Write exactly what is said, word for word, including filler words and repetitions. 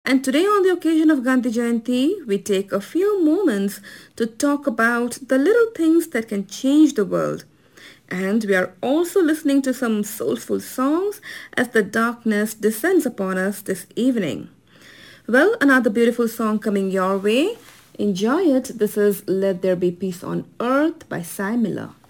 And today, on the occasion of Gandhi Jayanti, we take a few moments to talk about the little things that can change the world. And we are also listening to some soulful songs as the darkness descends upon us this evening. Well, another beautiful song coming your way. Enjoy it. This is Let There Be Peace on Earth by Cy Miller.